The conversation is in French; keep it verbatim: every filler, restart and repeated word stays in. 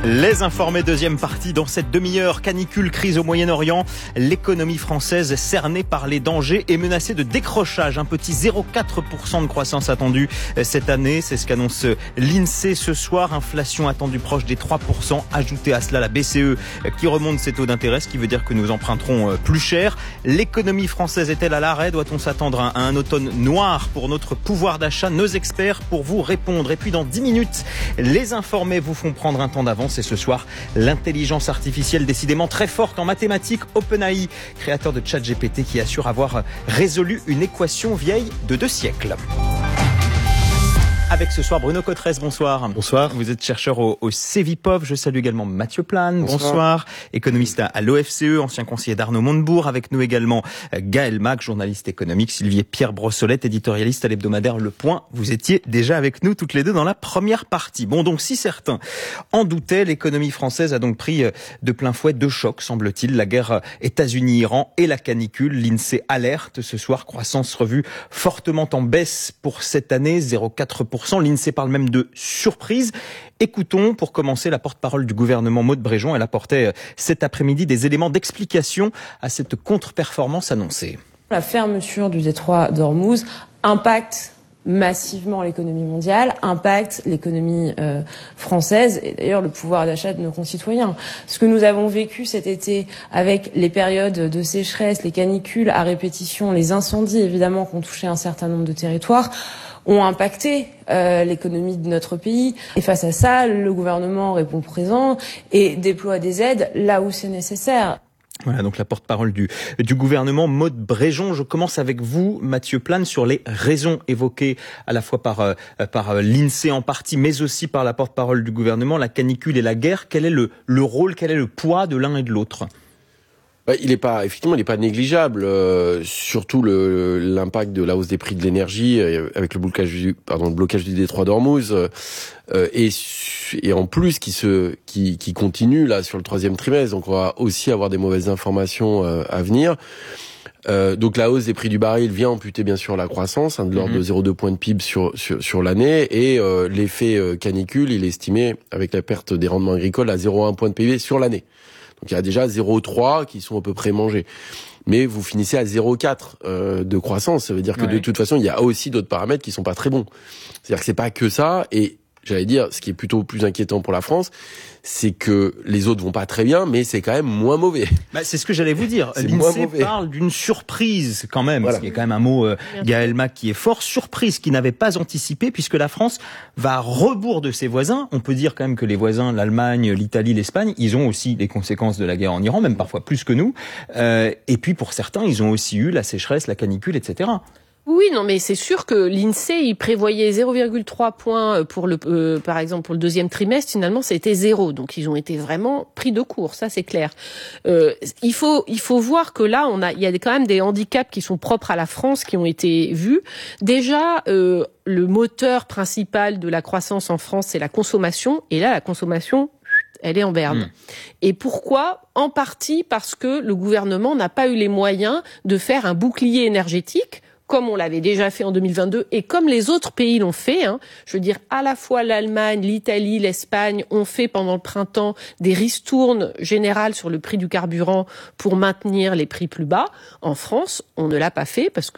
Les informés, deuxième partie dans cette demi-heure. Canicule, crise au Moyen-Orient. L'économie française cernée par les dangers et menacée de décrochage. Un petit zéro virgule quatre pour cent de croissance attendue cette année. C'est ce qu'annonce l'INSEE ce soir. Inflation attendue proche des trois pour cent. Ajoutez à cela la B C E qui remonte ses taux d'intérêt, ce qui veut dire que nous emprunterons plus cher. L'économie française est-elle à l'arrêt? Doit-on s'attendre à un automne noir pour notre pouvoir d'achat? Nos experts pour vous répondre. Et puis dans dix minutes, les informés vous font prendre un temps d'avance. Et ce soir, l'intelligence artificielle décidément très forte en mathématiques. OpenAI, créateur de ChatGPT, qui assure avoir résolu une équation vieille de deux siècles. Avec ce soir Bruno Cotresse, bonsoir. Bonsoir. Vous êtes chercheur au, au Cevipof. Je salue également Mathieu Plane, bonsoir. bonsoir. Économiste à, à l'O F C E, ancien conseiller d'Arnaud Montebourg. Avec nous également Gaël Mac, journaliste économique. Sylvie Pierre Brossolette, éditorialiste à l'hebdomadaire Le Point. Vous étiez déjà avec nous toutes les deux dans la première partie. Bon, donc si certains en doutaient, l'économie française a donc pris de plein fouet deux chocs, semble-t-il. La guerre États-Unis-Iran et la canicule. L'INSEE alerte ce soir, croissance revue fortement en baisse pour cette année, zéro virgule quatre pour cent. L'INSEE parle même de surprise. Écoutons pour commencer la porte-parole du gouvernement, Maud Bréjon. Elle apportait cet après-midi des éléments d'explication à cette contre-performance annoncée. La fermeture du détroit d'Ormuz impacte massivement l'économie mondiale, impacte l'économie euh, française et d'ailleurs le pouvoir d'achat de nos concitoyens. Ce que nous avons vécu cet été avec les périodes de sécheresse, les canicules à répétition, les incendies évidemment qui ont touché un certain nombre de territoires, ont impacté euh, l'économie de notre pays. Et face à ça, le gouvernement répond présent et déploie des aides là où c'est nécessaire. Voilà donc la porte-parole du, du gouvernement, Maud Bréjon. Je commence avec vous, Mathieu Plane, sur les raisons évoquées à la fois par, euh, par l'INSEE en partie, mais aussi par la porte-parole du gouvernement, la canicule et la guerre. Quel est le, le rôle, quel est le poids de l'un et de l'autre ? Bah, il est pas, effectivement, il n'est pas négligeable. Euh, surtout le, l'impact de la hausse des prix de l'énergie euh, avec le blocage du, pardon, le blocage du détroit d'Ormuz euh, et, et en plus qui se, qui, qui continue là sur le troisième trimestre. Donc on va aussi avoir des mauvaises informations euh, à venir. Euh, donc la hausse des prix du baril vient amputer bien sûr la croissance, hein, de l'ordre mmh. de zéro virgule deux points de P I B sur sur, sur l'année, et euh, l'effet euh, canicule, il est estimé avec la perte des rendements agricoles à zéro virgule un point de P I B sur l'année. Donc il y a déjà zéro virgule trois qui sont à peu près mangés. Mais vous finissez à zéro virgule quatre euh, de croissance. Ça veut dire que ouais. de toute façon, il y a aussi d'autres paramètres qui sont pas très bons. C'est-à-dire que c'est pas que ça. Et j'allais dire, ce qui est plutôt plus inquiétant pour la France, c'est que les autres vont pas très bien, mais c'est quand même moins mauvais. Bah, c'est ce que j'allais vous dire. L'INSEE parle d'une surprise quand même, voilà. Ce qui est quand même un mot, euh, Gaël Mac, qui est fort. Surprise qui n'avait pas anticipé, puisque la France va à rebours de ses voisins. On peut dire quand même que les voisins, l'Allemagne, l'Italie, l'Espagne, ils ont aussi les conséquences de la guerre en Iran, même parfois plus que nous. Euh, et puis pour certains, ils ont aussi eu la sécheresse, la canicule, et cetera. Oui, non, mais c'est sûr que l'INSEE, il prévoyait zéro virgule trois points pour le, euh, par exemple, pour le deuxième trimestre. Finalement, c'était zéro. Donc, ils ont été vraiment pris de court. Ça, c'est clair. Euh, il faut, il faut voir que là, on a, il y a quand même des handicaps qui sont propres à la France qui ont été vus. Déjà, euh, le moteur principal de la croissance en France, c'est la consommation. Et là, la consommation, elle est en berne. Mmh. Et pourquoi? En partie parce que le gouvernement n'a pas eu les moyens de faire un bouclier énergétique, comme on l'avait déjà fait en deux mille vingt-deux et comme les autres pays l'ont fait. Hein. Je veux dire, à la fois l'Allemagne, l'Italie, l'Espagne ont fait pendant le printemps des ristournes générales sur le prix du carburant pour maintenir les prix plus bas. En France, on ne l'a pas fait parce que